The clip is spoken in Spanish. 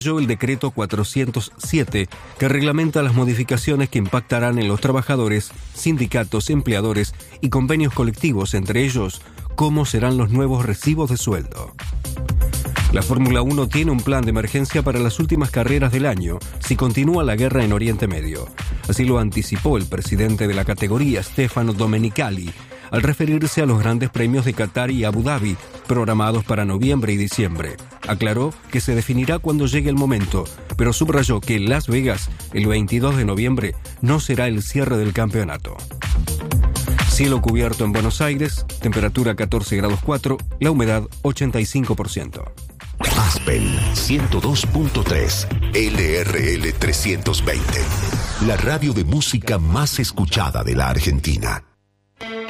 el decreto 407 que reglamenta las modificaciones que impactarán en los trabajadores, sindicatos, empleadores y convenios colectivos, entre ellos, cómo serán los nuevos recibos de sueldo. La Fórmula 1 tiene un plan de emergencia para las últimas carreras del año si continúa la guerra en Oriente Medio. Así lo anticipó el presidente de la categoría, Stefano Domenicali, al referirse a los grandes premios de Qatar y Abu Dhabi, programados para noviembre y diciembre. Aclaró que se definirá cuando llegue el momento, pero subrayó que en Las Vegas, el 22 de noviembre, no será el cierre del campeonato. Cielo cubierto en Buenos Aires, temperatura 14 grados 4, la humedad 85%. Aspen 102.3, LRL 320, la radio de música más escuchada de la Argentina.